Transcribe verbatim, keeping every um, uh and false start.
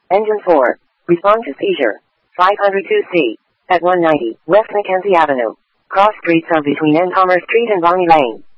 Engine four. Respond to seizure. five oh two C. At one ninety West Mackenzie Avenue. Cross streets are between N. Palmer Street and Bonnie Lane.